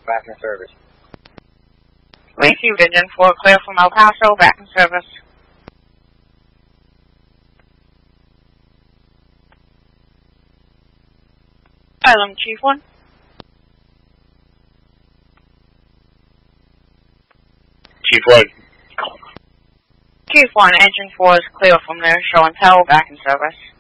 back in service. Received Engine 4, clear from El Paso, back in service. Island Chief 1. Chief 1. Chief 1, Engine 4 is clear from there, showing tail back in service.